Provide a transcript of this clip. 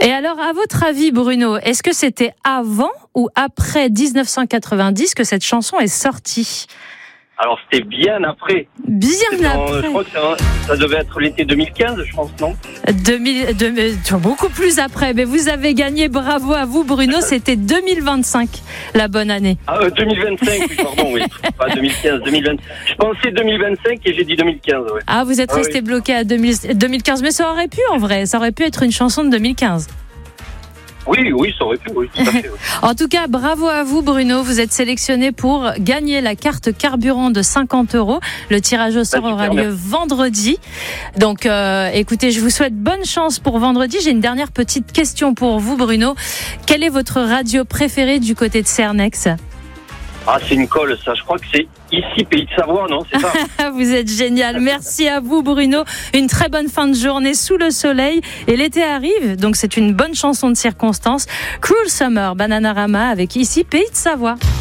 Et alors, à votre avis, Bruno, est-ce que c'était avant ou après 1990 que cette chanson est sortie ? Alors, c'était bien après. Bien après. Je crois que ça devait être l'été 2015, je pense, non ? Beaucoup plus après. Mais vous avez gagné, bravo à vous, Bruno. C'était 2025, la bonne année. 2025, oui, pardon, oui. Pas 2015, 2020. Je pensais 2025 et j'ai dit 2015, ouais. Ah, vous êtes resté bloqué à 2015. Mais ça aurait pu, en vrai. Ça aurait pu être une chanson de 2015. Oui, ça aurait pu, oui, tout à fait. Oui. En tout cas, bravo à vous, Bruno. Vous êtes sélectionné pour gagner la carte carburant de 50 €. Le tirage au sort aura lieu vendredi. Donc, écoutez, je vous souhaite bonne chance pour vendredi. J'ai une dernière petite question pour vous, Bruno. Quelle est votre radio préférée du côté de Cernex ? C'est une colle, ça. Je crois que c'est ici, Pays de Savoie, non ? C'est ça ? Vous êtes génial. Merci à vous, Bruno. Une très bonne fin de journée sous le soleil. Et l'été arrive, donc c'est une bonne chanson de circonstance. Cruel Summer, Bananarama avec ici, Pays de Savoie.